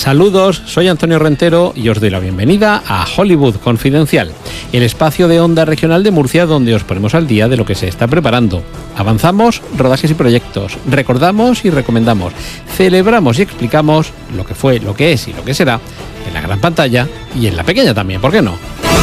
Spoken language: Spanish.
Saludos, soy Antonio Rentero y os doy la bienvenida a Hollywood Confidencial, el espacio de Onda Regional de Murcia donde os ponemos al día de lo que se está preparando. Avanzamos rodajes y proyectos, recordamos y recomendamos, celebramos y explicamos lo que fue, lo que es y lo que será en la gran pantalla y en la pequeña también, ¿por qué no?